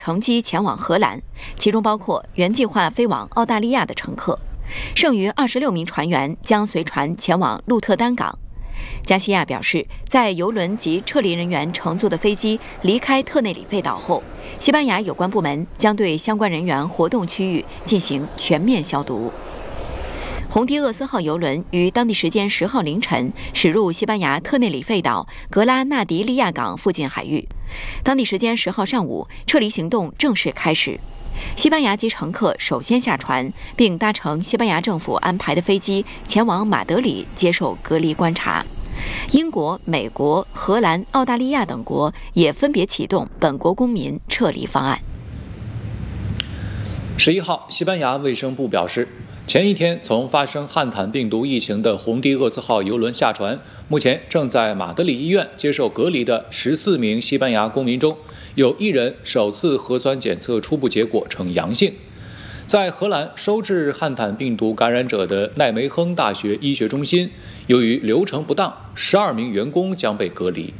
乘机前往荷兰，其中包括原计划飞往澳大利亚的乘客。剩余26名船员将随船前往鹿特丹港。加西亚表示，在邮轮及撤离人员乘坐的飞机离开特内里费岛后，西班牙有关部门将对相关人员活动区域进行全面消毒。红迪厄斯号邮轮于当地时间10号凌晨驶入西班牙特内里费岛格拉纳迪利亚港附近海域。当地时间10号上午，撤离行动正式开始。西班牙籍乘客首先下船，并搭乘西班牙政府安排的飞机前往马德里接受隔离观察。英国、美国、荷兰、澳大利亚等国也分别启动本国公民撤离方案。 11号，西班牙卫生部表示，前一天从发生汉坦病毒疫情的红迪厄斯号邮轮下船，目前正在马德里医院接受隔离的14名西班牙公民中，有1人首次核酸检测初步结果呈阳性。在荷兰收治汉坦病毒感染者的奈梅亨大学医学中心，由于流程不当，12名员工将被隔离。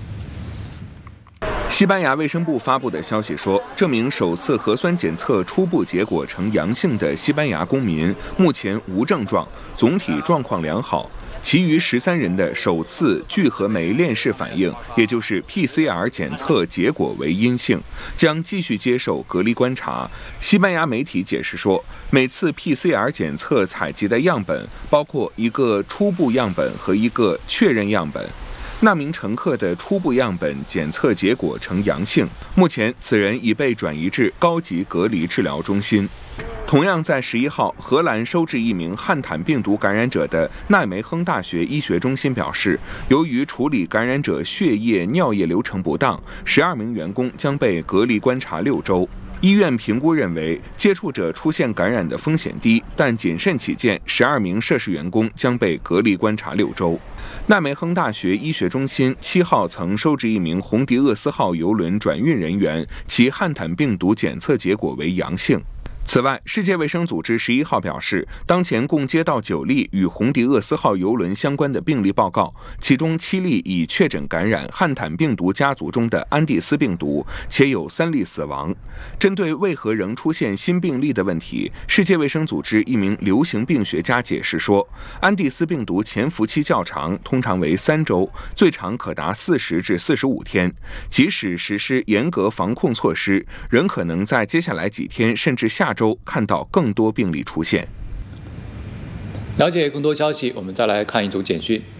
西班牙卫生部发布的消息说，这名首次核酸检测初步结果呈阳性的西班牙公民目前无症状，总体状况良好。其余13人的首次聚合酶链式反应，也就是 PCR 检测结果为阴性，将继续接受隔离观察。西班牙媒体解释说，每次 PCR 检测采集的样本包括一个初步样本和一个确认样本。那名乘客的初步样本检测结果呈阳性，目前此人已被转移至高级隔离治疗中心。同样在11号，荷兰收治一名汉坦病毒感染者的奈梅亨大学医学中心表示，由于处理感染者血液、尿液流程不当，12名员工将被隔离观察6周。医院评估认为，接触者出现感染的风险低，但谨慎起见，12名涉事员工将被隔离观察6周。奈梅亨大学医学中心7号曾收治一名红迪厄斯号邮轮转运人员，其汉坦病毒检测结果为阳性。此外，世界卫生组织11号表示，当前共接到9例与红迪厄斯号邮轮相关的病例报告，其中7例已确诊感染汉坦病毒家族中的安第斯病毒，且有3例死亡。针对为何仍出现新病例的问题，世界卫生组织一名流行病学家解释说，安第斯病毒潜伏期较长，通常为3周，最长可达40至45天。即使实施严格防控措施，仍可能在接下来几天甚至下周看到更多病例出现。 了解更多消息，我们再来看一组简讯。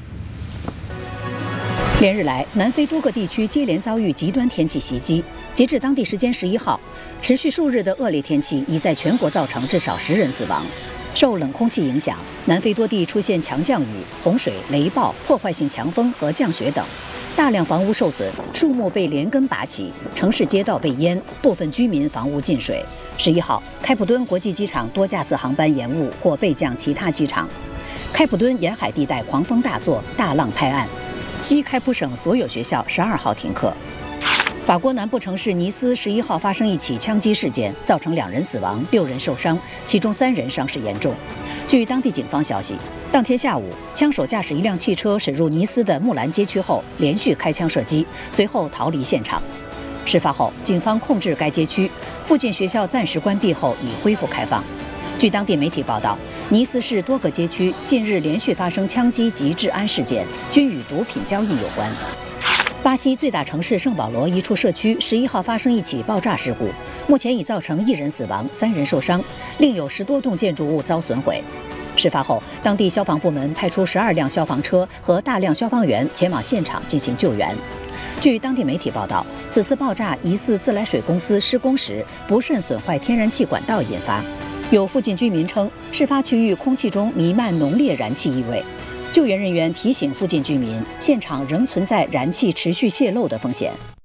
连日来，南非多个地区接连遭遇极端天气袭击。截至当地时间11号，持续数日的恶劣天气已在全国造成至少10人死亡。受冷空气影响，南非多地出现强降雨、洪水、雷暴、破坏性强风和降雪等，大量房屋受损，树木被连根拔起，城市街道被淹，部分居民房屋进水。11号，开普敦国际机场多架次航班延误或备降其他机场。开普敦沿海地带狂风大作，大浪拍岸。西开普省所有学校12号停课。法国南部城市尼斯11号发生一起枪击事件，造成2人死亡，6人受伤，其中3人伤势严重。据当地警方消息，当天下午，枪手驾驶一辆汽车驶入尼斯的木兰街区后，连续开枪射击，随后逃离现场。事发后，警方控制该街区，附近学校暂时关闭后已恢复开放。据当地媒体报道，尼斯市多个街区近日连续发生枪击及治安事件，均与毒品交易有关。巴西最大城市圣保罗一处社区11号发生一起爆炸事故，目前已造成1人死亡，3人受伤，另有10多栋建筑物遭损毁。事发后，当地消防部门派出12辆消防车和大量消防员前往现场进行救援。据当地媒体报道，此次爆炸疑似自来水公司施工时不慎损坏天然气管道引发。有附近居民称，事发区域空气中弥漫浓烈燃气异味。救援人员提醒附近居民，现场仍存在燃气持续泄漏的风险。